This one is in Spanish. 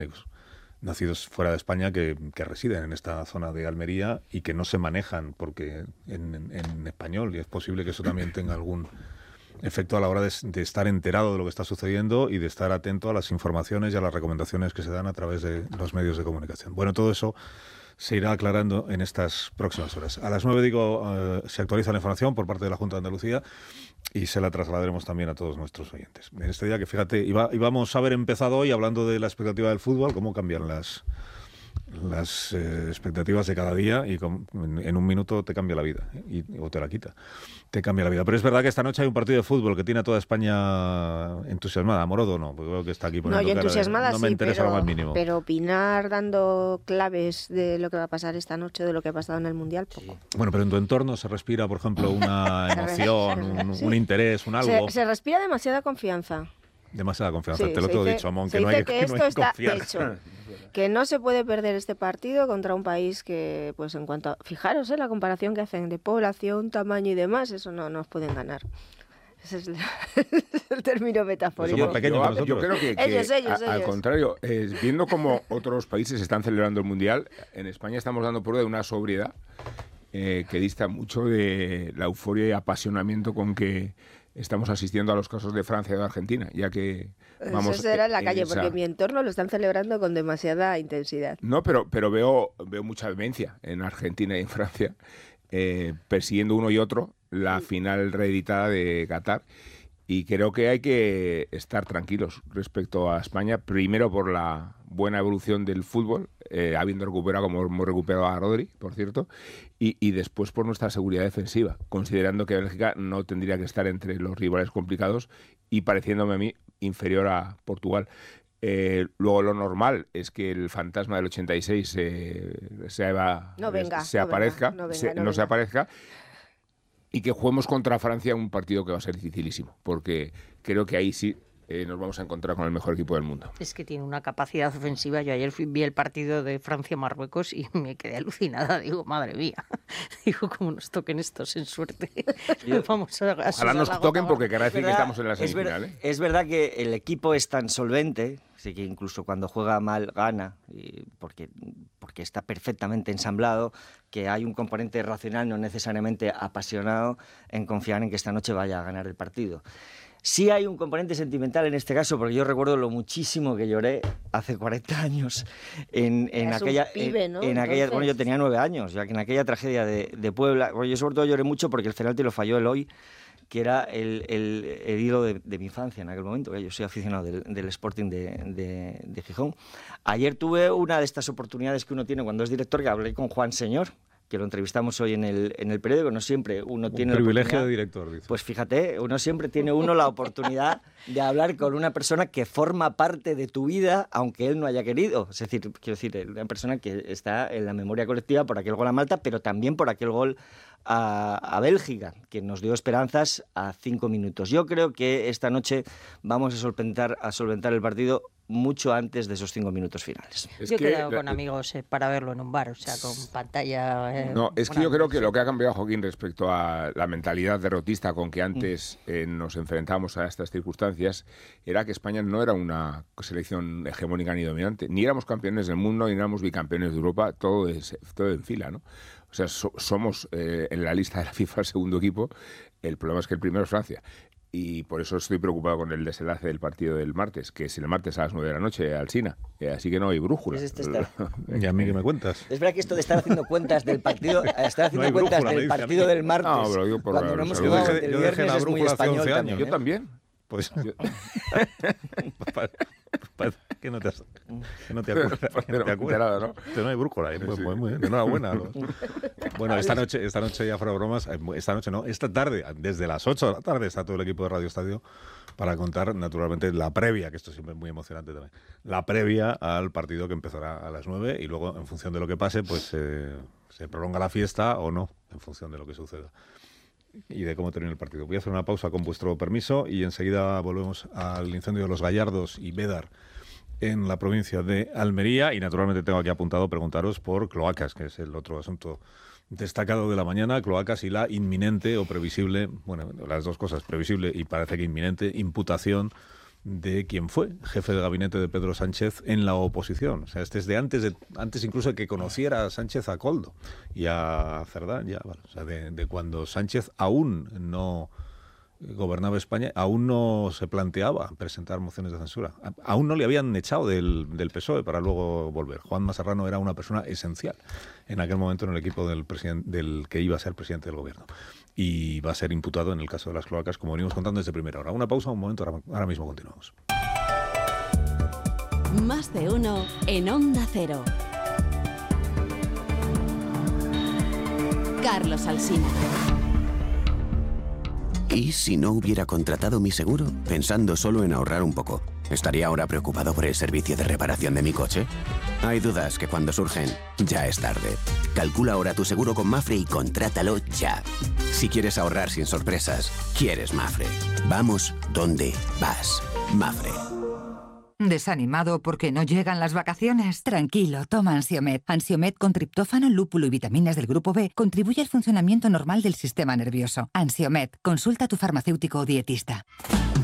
nacidos fuera de España que residen en esta zona de Almería y que no se manejan porque en español, y es posible que eso también tenga algún efecto a la hora de estar enterado de lo que está sucediendo y de estar atento a las informaciones y a las recomendaciones que se dan a través de los medios de comunicación. Bueno, todo eso se irá aclarando en estas próximas horas. A las 9, se actualiza la información por parte de la Junta de Andalucía y se la trasladaremos también a todos nuestros oyentes. En este día que, fíjate, íbamos a haber empezado hoy hablando de la expectativa del fútbol, cómo cambian las expectativas de cada día y en un minuto te cambia la vida o te la quita, te cambia la vida. Pero es verdad que esta noche hay un partido de fútbol que tiene a toda España entusiasmada. Morodo no, porque veo que está aquí poniendo yo entusiasmada no me interesa lo más mínimo. Pero opinar dando claves de lo que va a pasar esta noche, de lo que ha pasado en el Mundial, poco. Bueno, pero en tu entorno se respira, por ejemplo, una emoción, un interés, un algo. Se respira demasiada confianza. Demasiada confianza, te lo tengo dicho, Amón, que no hay que confiar. Hecho, que no se puede perder este partido contra un país que, pues en cuanto a, fijaros, la comparación que hacen de población, tamaño y demás, eso no nos pueden ganar. Ese es el término metafórico. Pues yo creo que ellos. Al contrario, viendo cómo otros países están celebrando el Mundial, en España estamos dando prueba de una sobriedad que dista mucho de la euforia y apasionamiento con que estamos asistiendo a los casos de Francia y de Argentina, ya que vamos... Eso será en la calle, porque en mi entorno lo están celebrando con demasiada intensidad. No, pero veo mucha vehemencia en Argentina y en Francia, persiguiendo uno y otro la final reeditada de Qatar. Y creo que hay que estar tranquilos respecto a España, primero por la buena evolución del fútbol, habiendo recuperado, como hemos recuperado a Rodri, por cierto, y después por nuestra seguridad defensiva, considerando que Bélgica no tendría que estar entre los rivales complicados y pareciéndome a mí inferior a Portugal. Luego lo normal es que el fantasma del 86 se aparezca y que juguemos contra Francia un partido que va a ser dificilísimo, porque creo que ahí sí nos vamos a encontrar con el mejor equipo del mundo. Es que tiene una capacidad ofensiva. Yo ayer vi el partido de Francia-Marruecos y me quedé alucinada. Digo, madre mía. Digo, como nos toquen estos en suerte. Vamos a ojalá nos toquen porque querrá decir que estamos en la semifinal. Es verdad que el equipo es tan solvente, así que incluso cuando juega mal gana, porque está perfectamente ensamblado, que hay un componente racional, no necesariamente apasionado, en confiar en que esta noche vaya a ganar el partido. Sí hay un componente sentimental en este caso, porque yo recuerdo lo muchísimo que lloré hace 40 años en aquella... Bueno, yo tenía 9 años, ya que en aquella tragedia de Puebla... Bueno, yo sobre todo lloré mucho porque el penalti lo falló Eloy, que era el ídolo de mi infancia en aquel momento, que yo soy aficionado del Sporting de Gijón. Ayer tuve una de estas oportunidades que uno tiene cuando es director, que hablé con Juan Señor, que lo entrevistamos hoy en el periódico. No siempre uno tiene privilegio de director, dice. Pues fíjate, uno siempre tiene la oportunidad de hablar con una persona que forma parte de tu vida, aunque él no haya querido. Es decir, quiero decir, una persona que está en la memoria colectiva por aquel gol a Malta, pero también por aquel gol a Bélgica, que nos dio esperanzas a 5 minutos. Yo creo que esta noche vamos a solventar el partido mucho antes de esos 5 minutos finales. Yo he quedado con amigos para verlo en un bar, o sea, con pantalla... No, es que yo creo que lo que ha cambiado, Joaquín, respecto a la mentalidad derrotista con que antes nos enfrentamos a estas circunstancias, era que España no era una selección hegemónica ni dominante. Ni éramos campeones del mundo, ni éramos bicampeones de Europa, todo en fila, ¿no? O sea, somos en la lista de la FIFA el segundo equipo. El problema es que el primero es Francia. Y por eso estoy preocupado con el desenlace del partido del martes, que es el martes a las 9 de la noche, Alsina. Así que no hay brújula. ¿Y a mí qué me cuentas? Es verdad que esto de estar haciendo cuentas del partido, del partido del martes, no, pero digo por cuando no hemos jugado el viernes, la es muy brújula hace español 11 años. también. Yo también. Pues que no te acuerdas, ¿no? No hay brújula, muy bien, enhorabuena. Bueno, esta noche ya fuera bromas, esta tarde, desde las 8 de la tarde está todo el equipo de Radio Estadio para contar, naturalmente, la previa, que esto siempre es muy emocionante también, la previa al partido que empezará a las 9 y luego, en función de lo que pase, pues se prolonga la fiesta o no, en función de lo que suceda y de cómo termine el partido. Voy a hacer una pausa con vuestro permiso y enseguida volvemos al incendio de Los Gallardos y Bédar en la provincia de Almería y naturalmente tengo aquí apuntado preguntaros por cloacas, que es el otro asunto destacado de la mañana, cloacas y la inminente o previsible, bueno, las dos cosas, previsible y parece que inminente, imputación de quien fue jefe de gabinete de Pedro Sánchez en la oposición. O sea, este es de antes incluso de que conociera a Sánchez a Koldo y a Cerdá, ya, vale. O sea, de cuando Sánchez aún no gobernaba España, aún no se planteaba presentar mociones de censura. Aún no le habían echado del PSOE para luego volver. Juanma Serrano era una persona esencial en aquel momento en el equipo del que iba a ser presidente del gobierno. Y va a ser imputado en el caso de las cloacas, como venimos contando desde primera hora. Una pausa, un momento, ahora mismo continuamos. Más de uno en Onda Cero. Carlos Alsina. ¿Y si no hubiera contratado mi seguro? Pensando solo en ahorrar un poco. ¿Estaría ahora preocupado por el servicio de reparación de mi coche? Hay dudas que cuando surgen, ya es tarde. Calcula ahora tu seguro con Mapfre y contrátalo ya. Si quieres ahorrar sin sorpresas, quieres Mapfre. Vamos donde vas. Mapfre. ¿Desanimado porque no llegan las vacaciones? Tranquilo, toma Ansiomed. Ansiomed con triptófano, lúpulo y vitaminas del grupo B contribuye al funcionamiento normal del sistema nervioso. Ansiomed, consulta a tu farmacéutico o dietista.